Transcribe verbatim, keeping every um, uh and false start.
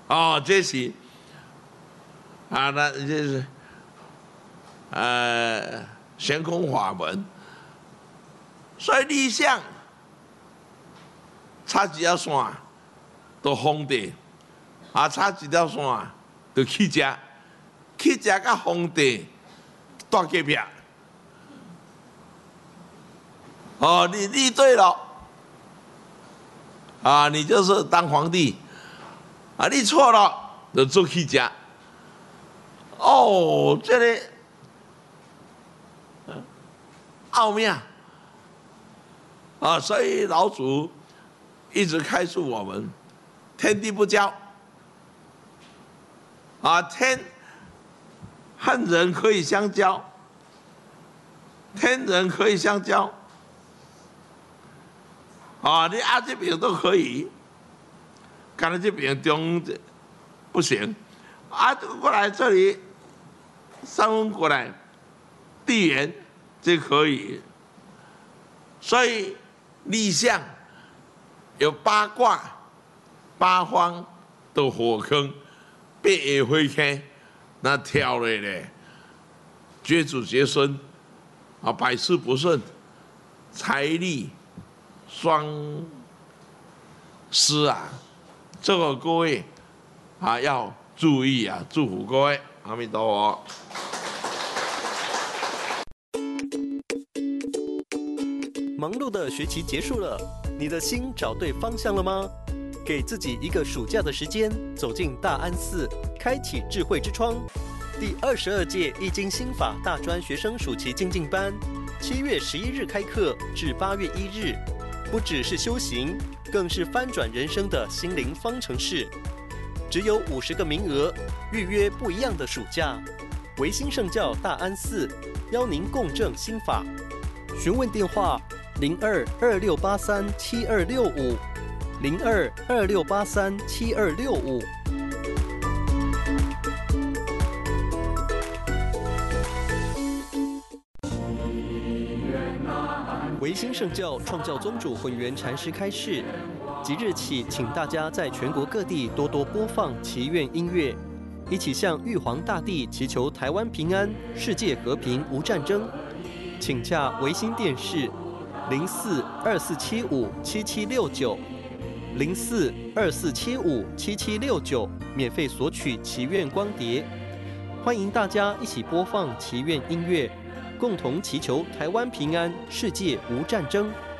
哦，这是啊，那这是呃悬空法门，所以理想差几条线都皇帝，啊差几条线就去食，去食甲皇帝大隔壁。哦，你立对了，啊，你就是当皇帝，啊，你错了就做去食。哦，这个奥妙啊，所以老祖一直开示我们：天地不交，啊，天和人可以相交，天人可以相交。啊，你啊这边都可以，刚才这边中不行，啊过来这里，三分过来，地缘这可以，所以立象有八卦，八方的火坑，八个火坑，那跳了嘞，绝子绝孙，啊百事不顺，财力。双失啊，这个各位啊要注意啊！祝福各位，阿弥陀佛。 忙碌的学期结束了，你的心找对方向了吗？给自己一个暑假的时间，走进大安寺，开启智慧之窗。第二十二届易经心法大专学生暑期精进班，七月十一日开课至八月一日。不只是修行，更是翻转人生的心灵方程式。只有五十个名额，预约不一样的暑假。维新圣教大安寺邀您共振心法。询问电话：零二二六八三七二六五，零二二六八三七二六五。维新圣教创教宗主混元禅师开示，即日起，请大家在全国各地多多播放祈愿音乐，一起向玉皇大帝祈求台湾平安、世界和平无战争。请洽维新电视零四二四七五七七六九零四二四七五七七六九，免费索取祈愿光碟。欢迎大家一起播放祈愿音乐。共同祈求台湾平安，世界无战争。